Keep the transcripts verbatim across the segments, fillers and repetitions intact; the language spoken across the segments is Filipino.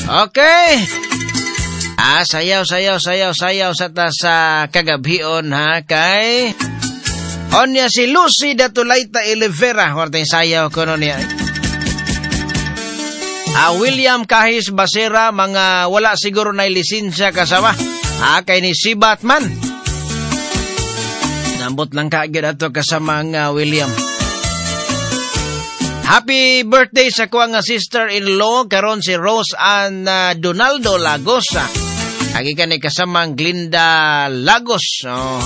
Okay. Ah, sayaw, sayaw, sayaw, sayaw sa ta sa kagabion ha, kay onya si Lucy Datulaita Olivera, warteng sayaw ko nun niya. Ah, William Kahis Basera, mga wala siguro na lisensya kasama. Ah, kay ni si Batman. Nambot lang kaagad ato kasama nga William. Happy birthday sa kuha nga sister-in-law, karon si Rose Ann uh, Donaldo Lagos. Agi ka ni kasamang Glinda Lagos. Oh.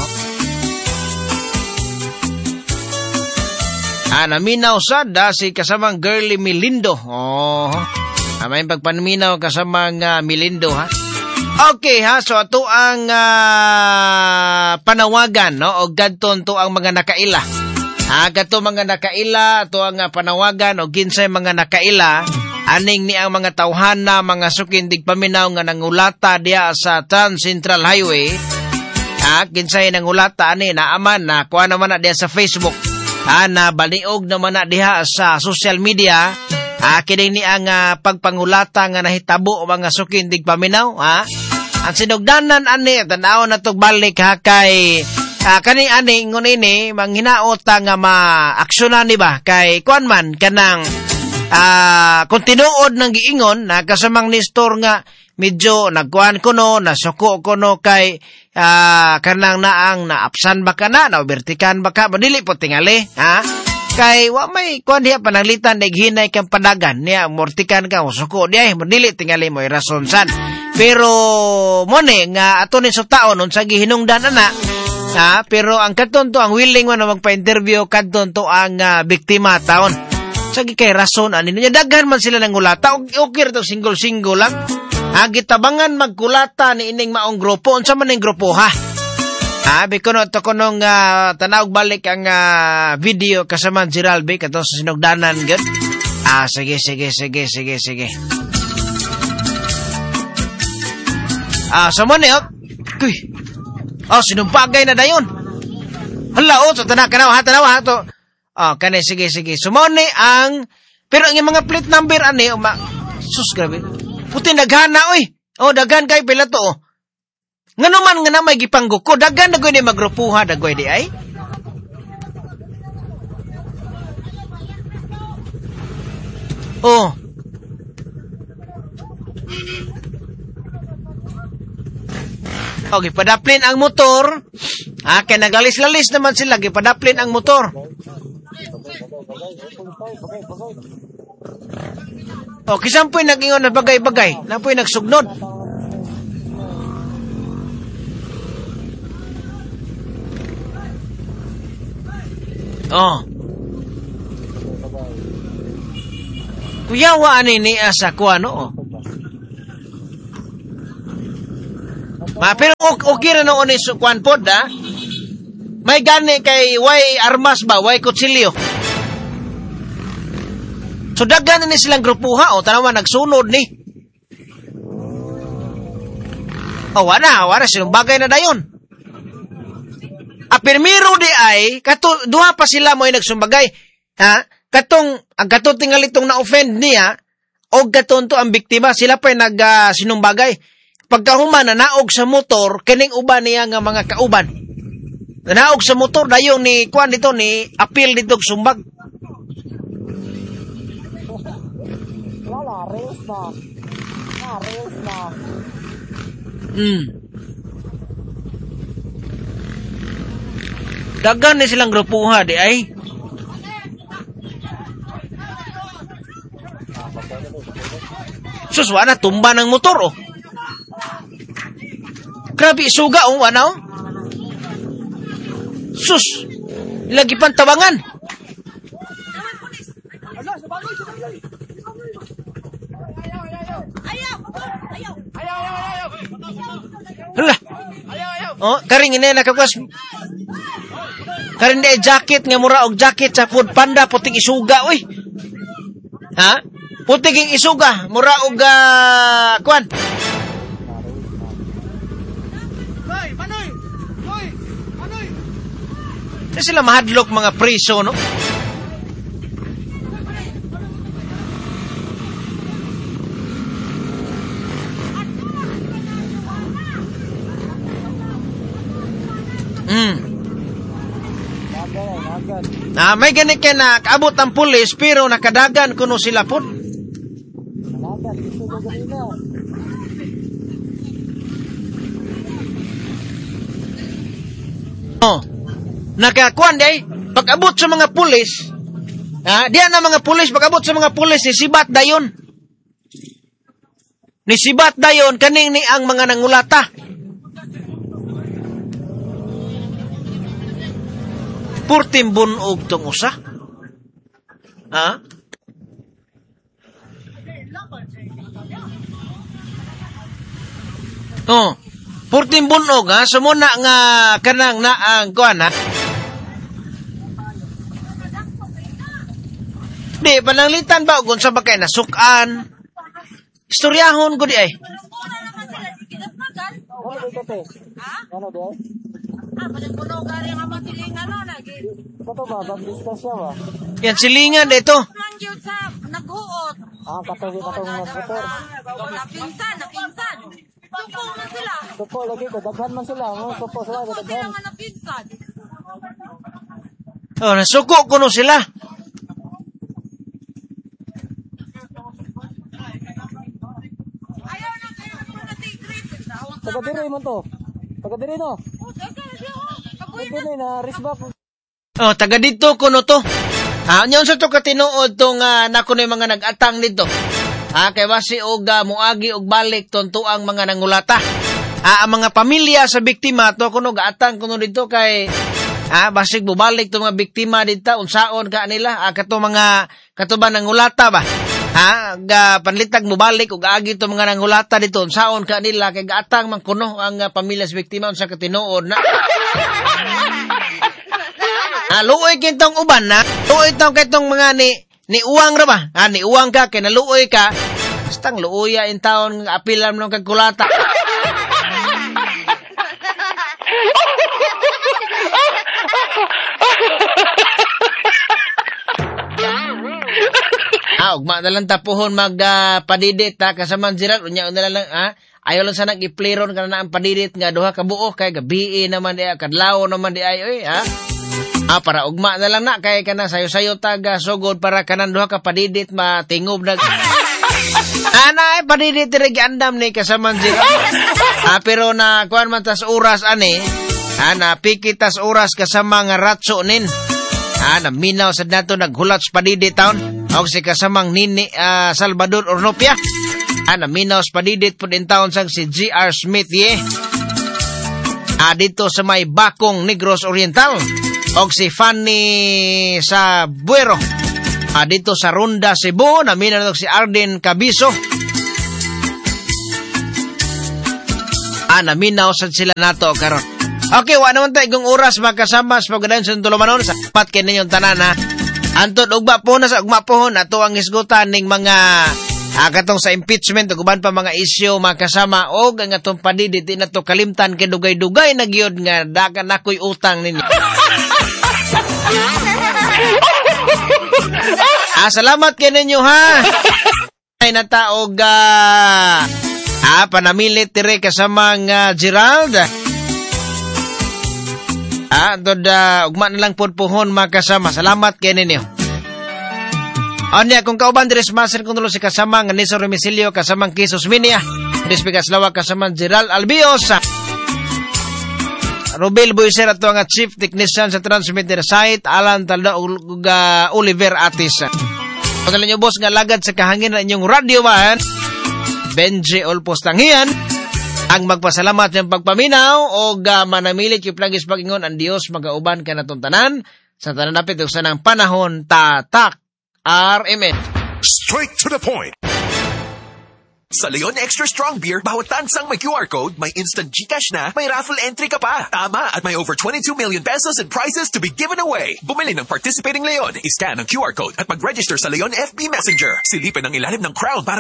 Ah, naminaw sada si kasamang Girly Milindo. Oh. Ah, may pagpaminaw kasamang uh, Milindo ha. Okay ha, so ato ang uh, panawagan no, o gadton to ang mga nakaila. Ah, kato mga nakaila, ato ang uh, panawagan o ginsay mga nakaila, aning ni ang mga tawhana, mga sukindig paminaw nga nangulata diya sa Trans Central Highway. Ah, ginsay nangulata ani naaman na kuha naman na diya sa Facebook. Ah, na baliog naman na diha sa social media. Ah, kining ni ang uh, pagpangulata nga nahitabo mga sukindig paminaw, ha? Ang sinugdanan ani tanaw na to balik ha kay uh, kani ani ngun ini manghinaot nga ma-aksyonan ni ba kay kuan man kanang uh, kung tinuod ng giingon na kasamang Nestor nga medyo nagkuan kuno nasuko kuno kay uh, kanang naang naapsan ba kana na vertikan ba ka dili po tingali ha kay wa may kuan diha pananglitan naghinay kang padagan niya mortikan ka usuko diay dili tingali mo rason san pero mo ni nga ato ni sutaon unsa gihinungdan ana ha pero ang kadton to ang willing man magpa-interview kadton to ang uh, biktima taon sa kay rason ani niya daghan man sila nang ulata okay to single single lang ha gitabangan magkulata ni ining maong grupo unsa man ning grupo ha ha bikono to kunong uh, tanawg balik ang uh, video kasama Geralbe kato sa sinugdanan gud ah sige sige sige sige sige ah sa man eh kuy oh sinumpagay na dayon hala oh so tanak kanaw ha tanaw ha to oh kanay sige sige sumone ang pero ang mga plate number ani uma sus grabe puti daghana oy oh daghan kay pila to oh ngano man nga na may gipangguko daghan dagoy ni magrupuha dagoy di ay oh okay padaplin ang motor ah kay nagalis-lalis naman sila gipadaplin ang motor oh kisampoy nag-ingon na bagay-bagay napoy nagsugnod oh kuyawa ani ni asa kuano oh ma pero okay ra noon is kuan pod ha may gani kay way armas ba way kutsilyo so daghan ni silang grupuha o tanawa nagsunod ni oh wala wala silang bagay na dayon a permiro di ay kato duha pa sila mo ay nagsumbagay ha katong ang kato tingalitong na offend niya og katon to ang biktima sila pa nag uh, sinumbagay pagkahuman na naog sa motor kining uban niya nga mga kauban naog sa motor dayon ni kuan dito ni appeal dito sumbag wala race na na race na hmm dagan ni silang grupuha di ay sus wala tumba ng motor oh grabe suga oh ano sus lagi pantabangan hala oh karing ini nakakwas karing de jacket nga mura og jacket sa Food Panda puting isuga oy ha puting isuga mura og uh, kwan kasi sila mahadlok mga preso, no? Ah, may ganit kay na kaabot ang pulis pero nakadagan kuno sila pod. Nadagan, gusto ko ganina. Oh. Nakakuan day pag-abot sa mga pulis. Ah, diyan na mga pulis pag-abot sa mga pulis si sibat dayon. Ni sibat dayon kaning ni ang mga nangulata. Purtim bunog tong usa. Ha? Oh, purtim bunog ha, sumuna nga kanang na ang kuan ha. Di pananglitan ba kung sa bagay nasukan? Istoryahon ko di ay. Ano dito te? Ha? Ano dito? Ah, panagpuno ka rin ang masilingan no, lagi. Kato ba? Baptista siya ba? Yan silingan dito. Man yun sa naghuot. Ah, katong katong nagmotor. Napinsan, napinsan. Suko man sila. Supo lagi ko, daghan man sila. Ang supo sila, Suko sila daghan. nga napinsan. Oh, nasuko kuno sila. Ayaw na kayo na tigrit. Taga diri man to. Taga diri no. Oh, daga na siya. Kapoy Ito na na risbak. Oh, taga dito kuno to. Ha, nyon sa to katinuod tong uh, nako na mga nag-atang dito. Ha, kay basi og uh, muagi og balik tonto ang mga nangulata. Ha, ang mga pamilya sa biktima to kuno gaatang kuno dito kay ha, basig bubalik tong mga biktima dito unsaon ka nila ah, kato mga kato ba nangulata ba? Ha, ga panlitag mo balik ug agi to mga nangulata dito unsaon ka nila kay gaatang man kuno ang uh, pamilya sa biktima unsa katinuod na. Ah, luoy kintong uban na. Luoy tong kitong mga ni ni uwang ra ba? Ah, ni uwang ka kay naluoy ka. Bastang luoya in taon nga apilam ng kagkulata. Ah, ugma na lang tapuhon magpadidit uh, ta kasama jiran unya na lang ah. Ayaw lang sanang ipleron kana na ang padidit nga duha ka buok kay gabi naman di kadlaw naman di ay oy ha. Ah, para ugma na lang na kay kana sayo-sayo taga sugod para kanan duha ka padidit matingob na. Ana ay padidit diri giandam ni kasama jiran. Ah, pero na kuan man tas oras ani. Ana pikitas oras kasama nga ratso nin. Ah, naminaw sa nato naghulat sa padidit taon. Og si kasamang Nini uh, Salvador Ornopia. Ah, naminaw sa padidit po din taon sang si G R Smith ye. Ah, dito sa may Bakong Negros Oriental. Og si Fanny sa Buero. Ah, dito sa Ronda Cebu. Naminaw si Arden Cabiso. Ah, naminaw sa sila nato karon. Okay, wa naman tayo kung oras magkasama sa pagdadan sa tulumanon. Sapat kayo ninyong tanan ha. Antod ugma po na sa ugma po nato ang isgutan ning mga ah, katong sa impeachment ug uban pa mga isyu makasama og ang atong padidit na to kalimtan kay dugay-dugay na gyud nga dagan nakoy utang ninyo. Ah, salamat kay ninyo ha. Ay nataog uh, ah, panamilit dire kasama nga Gerald. Ah, dod uh, ugma na lang pod puhon makasama. Salamat kay ninyo. Anya kung kauban diri smaser kung tulo si kasama nga Niso Remisilio kasamang Kisos Minia. Dispikas lawa kasamang Gerald Albios. Robel Boyser ato nga Chief Technician sa Transmitter Site Alan Talda ug uh, Oliver Atis. Pagdala nyo boss nga lagad sa kahangin na inyong radio man. Benji Olpos Tangian. Ang magpasalamat ng pagpaminaw o uh, manamilit yung plagis pagingon ang Diyos magauban ka na tanan sa tananapit o sa ng panahon tatak R M N. Straight to the point. Sa Leon Extra Strong Beer, bawat tansang may Q R code, may instant GCash na, may raffle entry ka pa. Tama, at may over twenty-two million pesos in prizes to be given away. Bumili ng participating Leon, iscan ang Q R code at mag-register sa Leon F B Messenger. Silipin ang ilalim ng crown para